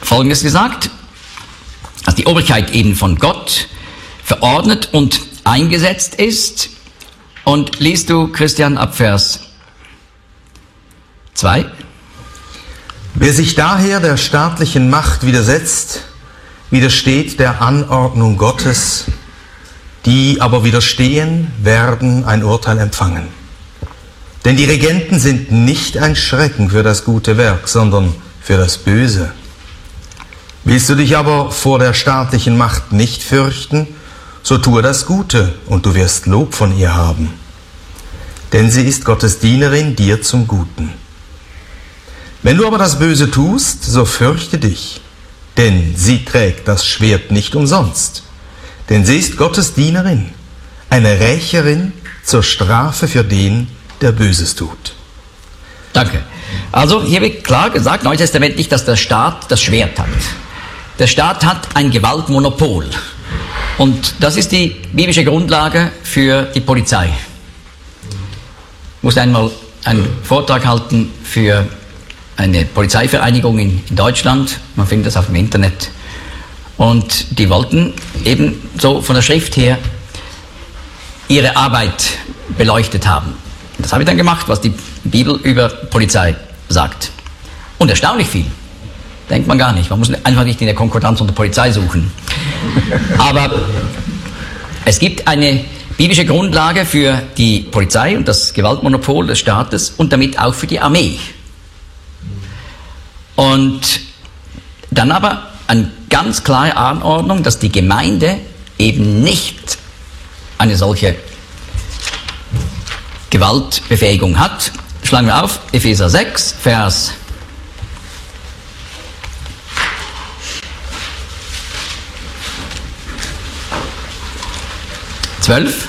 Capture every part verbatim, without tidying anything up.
Folgendes gesagt, dass die Obrigkeit eben von Gott verordnet und eingesetzt ist. Und liest du, Christian, ab Vers zwei? Wer sich daher der staatlichen Macht widersetzt, widersteht der Anordnung Gottes, die aber widerstehen, werden ein Urteil empfangen. Denn die Regenten sind nicht ein Schrecken für das gute Werk, sondern für das Böse. Willst du dich aber vor der staatlichen Macht nicht fürchten, so tue das Gute, und du wirst Lob von ihr haben. Denn sie ist Gottes Dienerin dir zum Guten. Wenn du aber das Böse tust, so fürchte dich, denn sie trägt das Schwert nicht umsonst. Denn sie ist Gottes Dienerin, eine Rächerin zur Strafe für den, der Böses tut. Danke. Also hier wird klar gesagt, neutestamentlich, dass der Staat das Schwert hat. Der Staat hat ein Gewaltmonopol. Und das ist die biblische Grundlage für die Polizei. Ich musste einmal einen Vortrag halten für eine Polizeivereinigung in, in Deutschland. Man findet das auf dem Internet. Und die wollten eben so von der Schrift her ihre Arbeit beleuchtet haben. Das habe ich dann gemacht, was die Bibel über Polizei sagt. Und erstaunlich viel. Denkt man gar nicht. Man muss einfach nicht in der Konkordanz unter Polizei suchen. Aber es gibt eine biblische Grundlage für die Polizei und das Gewaltmonopol des Staates und damit auch für die Armee. Und dann aber eine ganz klare Anordnung, dass die Gemeinde eben nicht eine solche Gewaltbefähigung hat. Schlagen wir auf, Epheser sechs, Vers zwölf.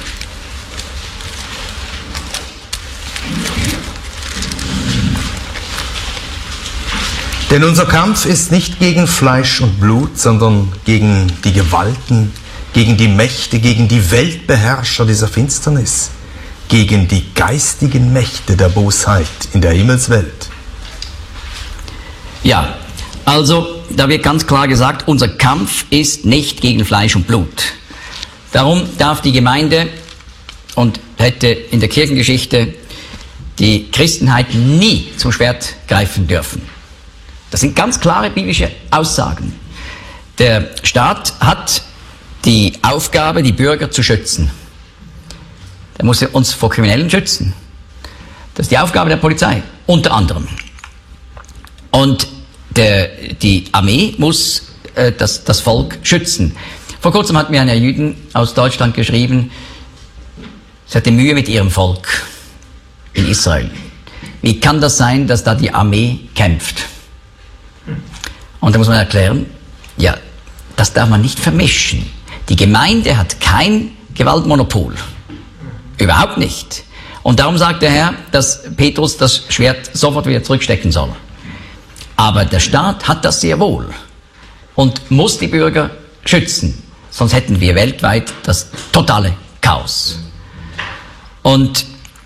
Denn unser Kampf ist nicht gegen Fleisch und Blut, sondern gegen die Gewalten, gegen die Mächte, gegen die Weltbeherrscher dieser Finsternis, gegen die geistigen Mächte der Bosheit in der Himmelswelt. Ja, also da wird ganz klar gesagt, unser Kampf ist nicht gegen Fleisch und Blut. Darum darf die Gemeinde und hätte in der Kirchengeschichte die Christenheit nie zum Schwert greifen dürfen. Das sind ganz klare biblische Aussagen. Der Staat hat die Aufgabe, die Bürger zu schützen. Der muss uns vor Kriminellen schützen. Das ist die Aufgabe der Polizei, unter anderem. Und der, die Armee muss äh, das, das Volk schützen. Vor kurzem hat mir eine Jüdin aus Deutschland geschrieben, sie hatte Mühe mit ihrem Volk in Israel. Wie kann das sein, dass da die Armee kämpft? Und da muss man erklären, ja, das darf man nicht vermischen. Die Gemeinde hat kein Gewaltmonopol. Überhaupt nicht. Und darum sagt der Herr, dass Petrus das Schwert sofort wieder zurückstecken soll. Aber der Staat hat das sehr wohl und muss die Bürger schützen. Sonst hätten wir weltweit das totale Chaos. Und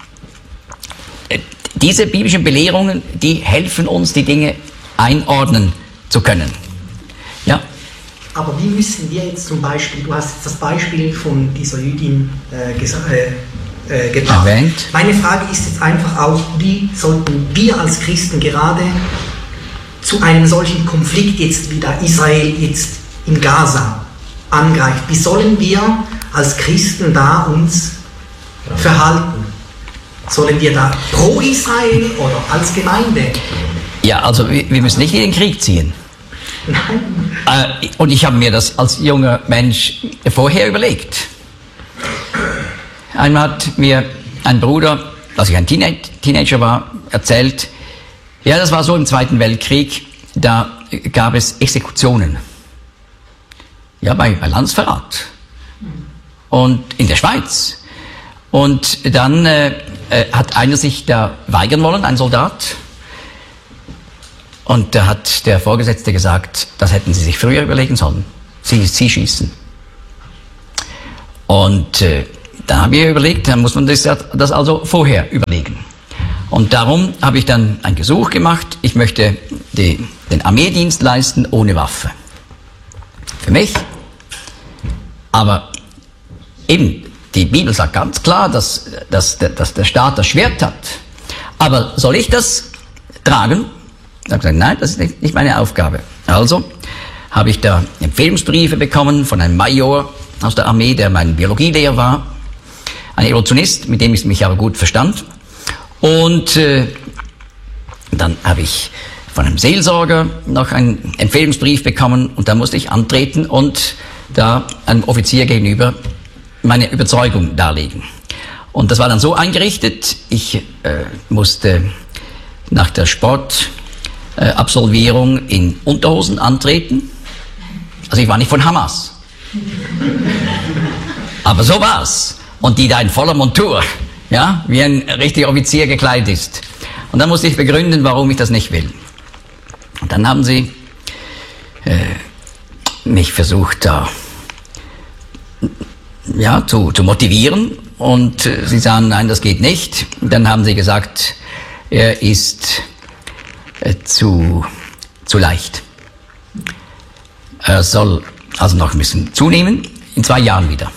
diese biblischen Belehrungen, die helfen uns, die Dinge einordnen zu können. Ja. Aber wie müssen wir jetzt zum Beispiel, du hast jetzt das Beispiel von dieser Jüdin äh, gesagt, äh, äh, gebracht. Erwähnt. Meine Frage ist jetzt einfach auch, wie sollten wir als Christen gerade zu einem solchen Konflikt jetzt, wie da Israel jetzt in Gaza angreift, wie sollen wir als Christen da uns verhalten? Sollen wir da pro Israel oder als Gemeinde? Ja, also wir, wir müssen nicht in den Krieg ziehen. Nein. Äh, und ich habe mir das als junger Mensch vorher überlegt. Einmal hat mir ein Bruder, als ich ein Teenager, Teenager war, erzählt, ja, das war so im Zweiten Weltkrieg, da gab es Exekutionen. Ja, bei, bei Landsverrat. Und in der Schweiz. Und dann äh, äh, hat einer sich da weigern wollen, ein Soldat. Und da hat der Vorgesetzte gesagt, das hätten Sie sich früher überlegen sollen. Sie, Sie schießen. Und äh, da habe ich überlegt, dann muss man das, das also vorher überlegen. Und darum habe ich dann ein Gesuch gemacht. Ich möchte die, den Armeedienst leisten ohne Waffe. Für mich. Aber eben, die Bibel sagt ganz klar, dass, dass, dass der Staat das Schwert hat. Aber soll ich das tragen? Ich habe gesagt, nein, das ist nicht, nicht meine Aufgabe. Also habe ich da Empfehlungsbriefe bekommen von einem Major aus der Armee, der mein Biologielehrer war. Ein Evolutionist, mit dem ich mich aber gut verstand. Und äh, dann habe ich von einem Seelsorger noch einen Empfehlungsbrief bekommen und da musste ich antreten und da einem Offizier gegenüber meine Überzeugung darlegen. Und das war dann so eingerichtet, ich äh, musste nach der Sportabsolvierung äh, in Unterhosen antreten. Also ich war nicht von Hamas. Aber so war's. Und die da in voller Montur, ja, wie ein richtiger Offizier gekleidet ist. Und dann musste ich begründen, warum ich das nicht will. Und dann haben sie äh, mich versucht, da ja, zu, zu motivieren. Und äh, sie sagen, nein, das geht nicht. Und dann haben sie gesagt, er ist äh, zu, zu leicht. Er soll also noch ein bisschen zunehmen, in zwei Jahren wieder.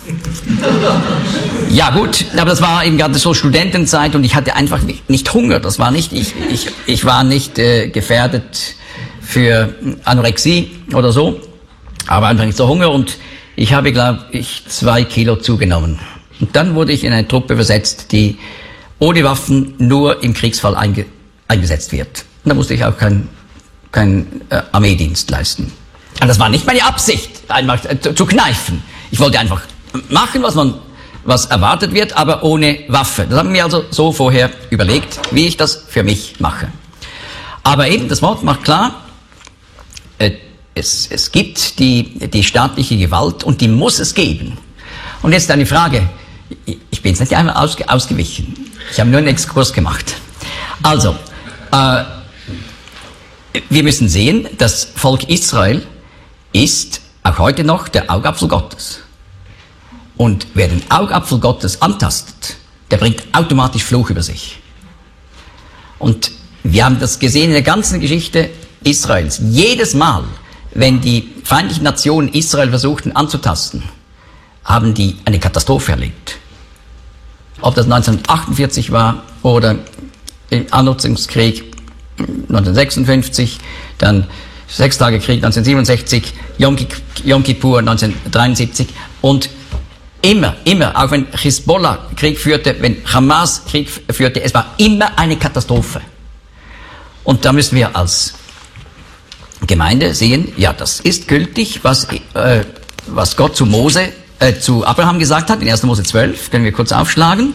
Ja gut, aber das war eben gerade so Studentenzeit und ich hatte einfach nicht Hunger. Das war nicht, ich, ich, ich war nicht äh, gefährdet für Anorexie oder so, aber einfach nicht so Hunger und ich habe, glaube ich, zwei Kilo zugenommen. Und dann wurde ich in eine Truppe versetzt, die ohne Waffen nur im Kriegsfall einge, eingesetzt wird. Und da musste ich auch keinen kein, äh, Armeedienst leisten. Aber das war nicht meine Absicht, einfach äh, zu, zu kneifen. Ich wollte einfach machen, was man, was erwartet wird, aber ohne Waffe. Das haben wir also so vorher überlegt, wie ich das für mich mache. Aber eben, das Wort macht klar, äh, es, es gibt die, die staatliche Gewalt und die muss es geben. Und jetzt eine Frage, ich bin jetzt nicht einmal ausge, ausgewichen, ich habe nur einen Exkurs gemacht. Also, äh, wir müssen sehen, das Volk Israel ist auch heute noch der Augapfel Gottes. Und wer den Augapfel Gottes antastet, der bringt automatisch Fluch über sich. Und wir haben das gesehen in der ganzen Geschichte Israels. Jedes Mal, wenn die feindlichen Nationen Israel versuchten anzutasten, haben die eine Katastrophe erlebt. Ob das neunzehnhundertachtundvierzig war oder im Annutzungskrieg neunzehnhundertsechsundfünfzig, dann Sechstagekrieg neunzehnhundertsiebenundsechzig, Yom, Yom Kippur neunzehnhundertdreiundsiebzig und immer, immer, auch wenn Hisbollah Krieg führte, wenn Hamas Krieg führte, es war immer eine Katastrophe. Und da müssen wir als Gemeinde sehen, ja, das ist gültig, was, äh, was Gott zu Mose, äh, zu Abraham gesagt hat, in erster Mose zwölf, können wir kurz aufschlagen.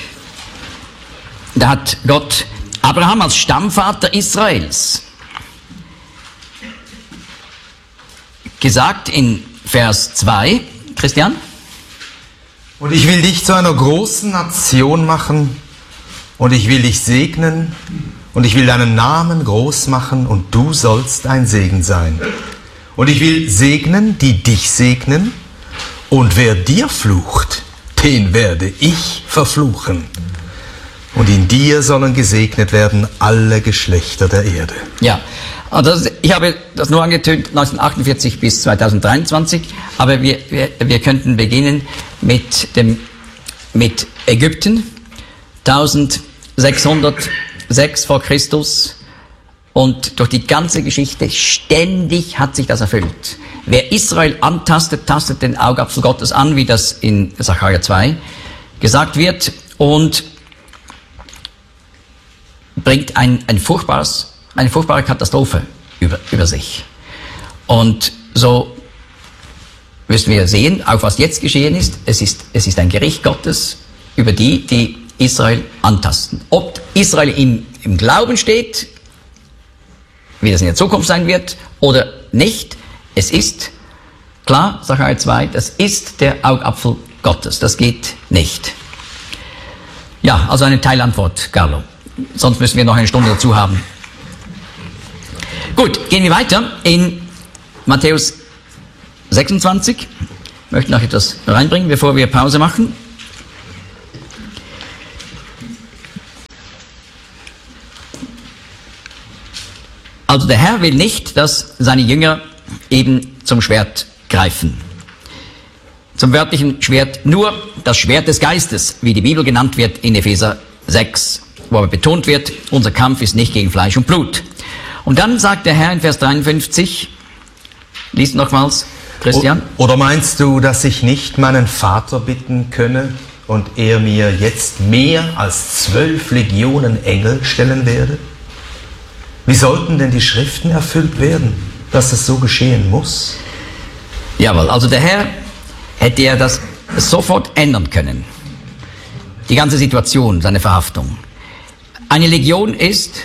Da hat Gott Abraham als Stammvater Israels gesagt in Vers zwei, Christian? Und ich will dich zu einer großen Nation machen und ich will dich segnen und ich will deinen Namen groß machen und du sollst ein Segen sein. Und ich will segnen, die dich segnen und wer dir flucht, den werde ich verfluchen. Und in dir sollen gesegnet werden alle Geschlechter der Erde. Ja, also ich habe das nur angetönt, neunzehnhundertachtundvierzig bis zweitausenddreiundzwanzig, aber wir, wir, wir könnten beginnen mit, dem, mit Ägypten, eintausendsechshundertsechs vor Christus und durch die ganze Geschichte ständig hat sich das erfüllt. Wer Israel antastet, tastet den Augapfel Gottes an, wie das in Sacharja zwei gesagt wird und bringt ein, ein furchtbares, eine furchtbare Katastrophe über, über sich. Und so müssen wir sehen, auch was jetzt geschehen ist, es ist, es ist ein Gericht Gottes über die, die Israel antasten. Ob Israel im, im Glauben steht, wie das in der Zukunft sein wird, oder nicht, es ist klar, Sacharja zwei, das ist der Augapfel Gottes, das geht nicht. Ja, also eine Teilantwort, Carlo. Sonst müssen wir noch eine Stunde dazu haben. Gut, gehen wir weiter in Matthäus sechsundzwanzig. Ich möchte noch etwas reinbringen, bevor wir Pause machen. Also der Herr will nicht, dass seine Jünger eben zum Schwert greifen. Zum wörtlichen Schwert nur das Schwert des Geistes, wie die Bibel genannt wird in Epheser sechs, wo aber betont wird, unser Kampf ist nicht gegen Fleisch und Blut. Und dann sagt der Herr in Vers dreiundfünfzig, lies nochmals, Christian. Oder meinst du, dass ich nicht meinen Vater bitten könne und er mir jetzt mehr als zwölf Legionen Engel stellen werde? Wie sollten denn die Schriften erfüllt werden, dass es so geschehen muss? Jawohl, also der Herr hätte ja das sofort ändern können. Die ganze Situation, seine Verhaftung. Eine Legion ist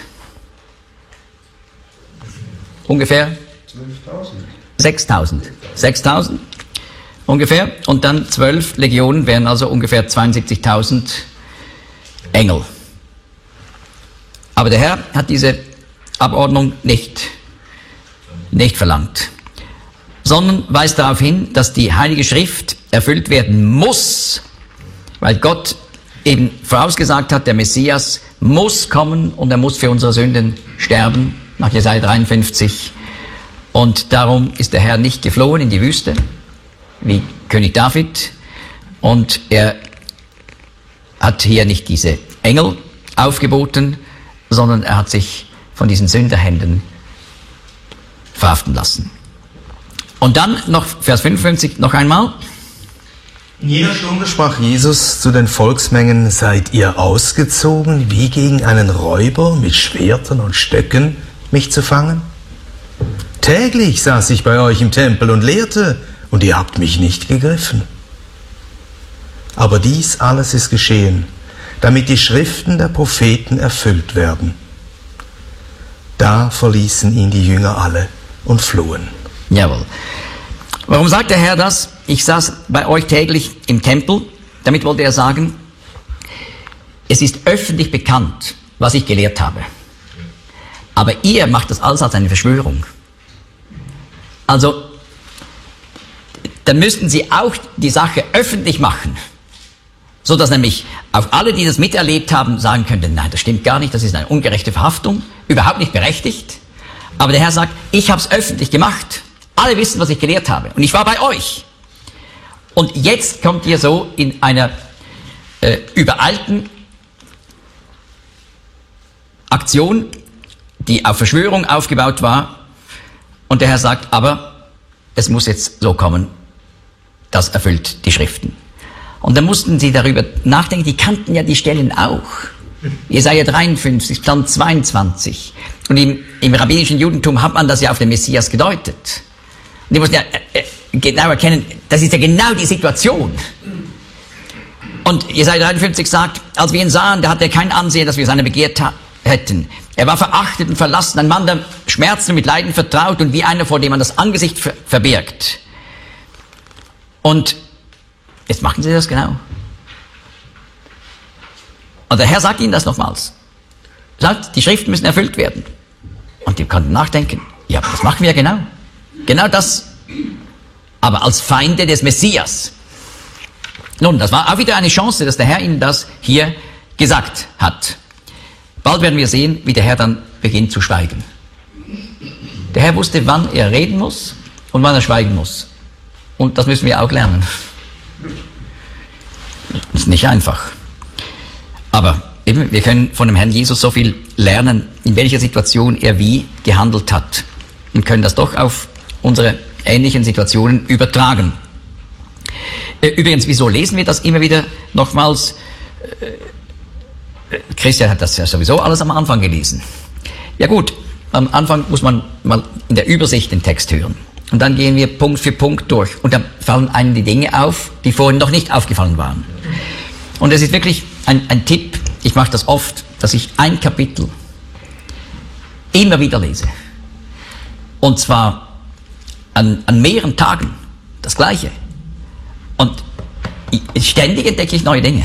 ungefähr sechstausend. sechstausend ungefähr. Und dann zwölf Legionen wären also ungefähr zweiundsiebzigtausend Engel. Aber der Herr hat diese Abordnung nicht, nicht verlangt, sondern weist darauf hin, dass die Heilige Schrift erfüllt werden muss, weil Gott eben vorausgesagt hat, der Messias muss kommen und er muss für unsere Sünden sterben, nach Jesaja dreiundfünfzig. Und darum ist der Herr nicht geflohen in die Wüste, wie König David, und er hat hier nicht diese Engel aufgeboten, sondern er hat sich von diesen Sünderhänden verhaften lassen. Und dann noch Vers fünfundfünfzig noch einmal. In jener Stunde sprach Jesus zu den Volksmengen, seid ihr ausgezogen, wie gegen einen Räuber mit Schwertern und Stöcken mich zu fangen? Täglich saß ich bei euch im Tempel und lehrte, und ihr habt mich nicht gegriffen. Aber dies alles ist geschehen, damit die Schriften der Propheten erfüllt werden. Da verließen ihn die Jünger alle und flohen. Jawohl. Warum sagt der Herr das? Ich saß bei euch täglich im Tempel. Damit wollte er sagen, es ist öffentlich bekannt, was ich gelehrt habe. Aber ihr macht das alles als eine Verschwörung. Also, dann müssten sie auch die Sache öffentlich machen, so dass nämlich auch alle, die das miterlebt haben, sagen könnten, nein, das stimmt gar nicht, das ist eine ungerechte Verhaftung, überhaupt nicht berechtigt. Aber der Herr sagt, ich habe es öffentlich gemacht. Alle wissen, was ich gelehrt habe. Und ich war bei euch. Und jetzt kommt ihr so in einer äh, übereilten Aktion, die auf Verschwörung aufgebaut war. Und der Herr sagt, aber es muss jetzt so kommen, das erfüllt die Schriften. Und dann mussten sie darüber nachdenken, die kannten ja die Stellen auch. Jesaja dreiundfünfzig, Psalm zweiundzwanzig. Und im, im rabbinischen Judentum hat man das ja auf den Messias gedeutet. Und die mussten ja äh, genau erkennen, das ist ja genau die Situation. Und Jesaja dreiundfünfzig sagt, als wir ihn sahen, da hatte er kein Ansehen, dass wir seine begehrt ha- hätten. Er war verachtet und verlassen, ein Mann, der Schmerzen und mit Leiden vertraut und wie einer, vor dem man das Angesicht ver- verbirgt. Und jetzt machen sie das genau. Und der Herr sagt ihnen das nochmals. Er sagt, die Schriften müssen erfüllt werden. Und die konnten nachdenken, ja, das machen wir genau. Genau das. Aber als Feinde des Messias. Nun, das war auch wieder eine Chance, dass der Herr ihnen das hier gesagt hat. Bald werden wir sehen, wie der Herr dann beginnt zu schweigen. Der Herr wusste, wann er reden muss und wann er schweigen muss. Und das müssen wir auch lernen. Das ist nicht einfach. Aber eben, wir können von dem Herrn Jesus so viel lernen, in welcher Situation er wie gehandelt hat. Und können das doch auf unsere ähnlichen Situationen übertragen. Übrigens, wieso lesen wir das immer wieder nochmals? Christian hat das ja sowieso alles am Anfang gelesen. Ja gut, am Anfang muss man mal in der Übersicht den Text hören. Und dann gehen wir Punkt für Punkt durch. Und dann fallen einem die Dinge auf, die vorhin noch nicht aufgefallen waren. Und es ist wirklich ein, ein Tipp, ich mache das oft, dass ich ein Kapitel immer wieder lese. Und zwar an, an mehreren Tagen das Gleiche. Und ständig entdecke ich neue Dinge.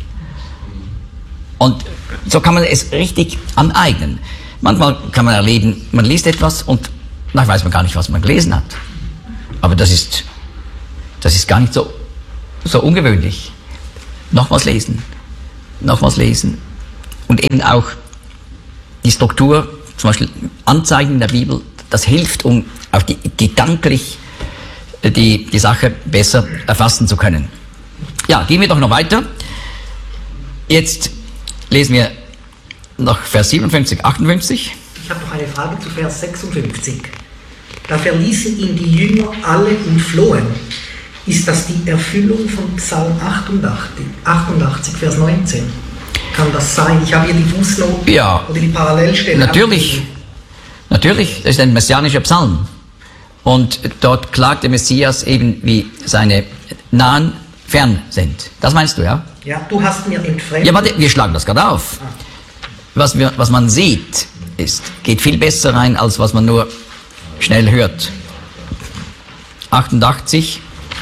Und so kann man es richtig aneignen. Manchmal kann man erleben, man liest etwas und dann weiß man gar nicht, was man gelesen hat. Aber das ist, das ist gar nicht so, so ungewöhnlich. Nochmals lesen, nochmals lesen. Und eben auch die Struktur zum Beispiel Anzeigen in der Bibel, das hilft, um auch die, gedanklich die, die Sache besser erfassen zu können. Ja, gehen wir doch noch weiter. Jetzt lesen wir noch Vers siebenundfünfzig, achtundfünfzig. Ich habe noch eine Frage zu Vers sechsundfünfzig. Da verließen ihn die Jünger alle und flohen. Ist das die Erfüllung von Psalm achtundachtzig, achtundachtzig Vers neunzehn? Kann das sein? Ich habe hier die Fußnote ja, oder die Parallelstelle. Natürlich, natürlich, das ist ein messianischer Psalm. Und dort klagt der Messias eben, wie seine Nahen fern sind. Das meinst du, ja? Ja, du hast mir entfremdet. Ja, warte, wir schlagen das gerade auf. Ah. Was, wir, was man sieht, ist, geht viel besser rein, als was man nur schnell hört. achtundachtzig.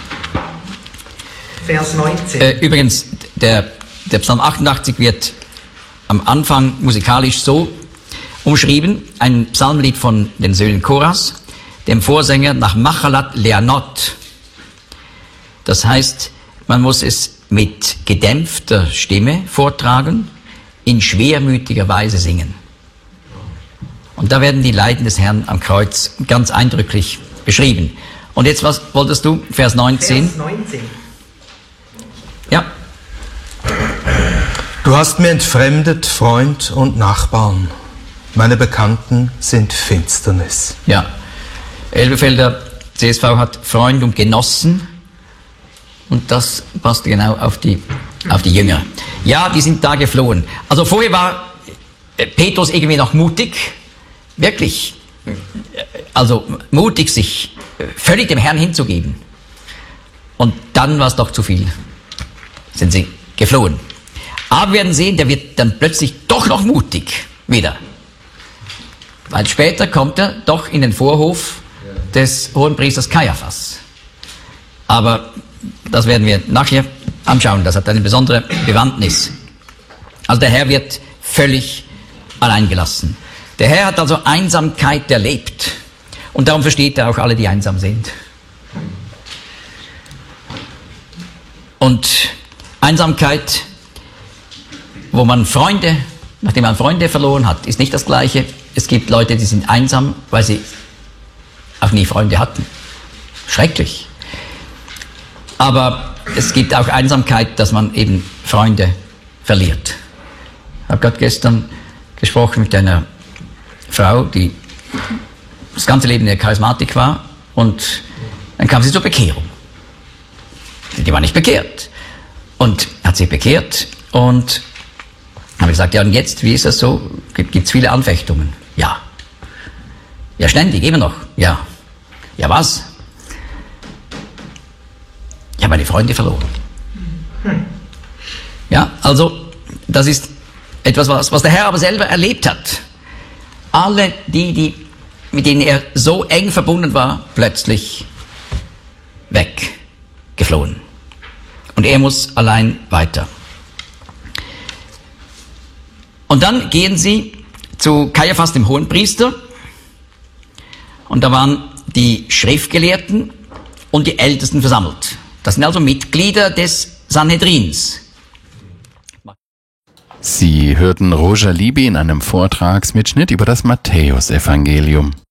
Vers neunzehn. Äh, übrigens, der, der Psalm achtundachtzig wird am Anfang musikalisch so umschrieben, ein Psalmlied von den Söhnen Koras, dem Vorsänger nach Machalat Leanot. Das heißt, man muss es mit gedämpfter Stimme vortragen, in schwermütiger Weise singen. Und da werden die Leiden des Herrn am Kreuz ganz eindrücklich beschrieben. Und jetzt, was wolltest du? Vers neunzehn. Vers neunzehn. Ja. Du hast mir entfremdet, Freund und Nachbarn. Meine Bekannten sind Finsternis. Ja. Elberfelder C S V hat Freund und Genossen. Und das passt genau auf die, auf die Jünger. Ja, die sind da geflohen. Also vorher war Petrus irgendwie noch mutig. Wirklich. Also mutig, sich völlig dem Herrn hinzugeben. Und dann war es doch zu viel. Sind sie geflohen. Aber wir werden sehen, der wird dann plötzlich doch noch mutig wieder. Weil später kommt er doch in den Vorhof des Hohenpriesters Kaiaphas. Aber das werden wir nachher anschauen. Das hat eine besondere Bewandtnis. Also der Herr wird völlig allein gelassen. Der Herr hat also Einsamkeit erlebt. Und darum versteht er auch alle, die einsam sind. Und Einsamkeit, wo man Freunde, nachdem man Freunde verloren hat, ist nicht das Gleiche. Es gibt Leute, die sind einsam, weil sie auch nie Freunde hatten. Schrecklich. Aber es gibt auch Einsamkeit, dass man eben Freunde verliert. Ich habe gerade gestern gesprochen mit einer Frau, die das ganze Leben in der Charismatik war, und dann kam sie zur Bekehrung. Die war nicht bekehrt. Und hat sich bekehrt und habe gesagt, ja, und jetzt, wie ist das so? Gibt es viele Anfechtungen? Ja. Ja, ständig, immer noch. Ja. Ja, was? Ich habe meine Freunde verloren. Ja, also, das ist etwas, was, was der Herr aber selber erlebt hat. Alle die, die, mit denen er so eng verbunden war, plötzlich weggeflohen. Und er muss allein weiter. Und dann gehen sie zu Kaiaphas, dem Hohenpriester. Und da waren die Schriftgelehrten und die Ältesten versammelt. Das sind also Mitglieder des Sanhedrins. Sie hörten Roger Libby in einem Vortragsmitschnitt über das Matthäusevangelium.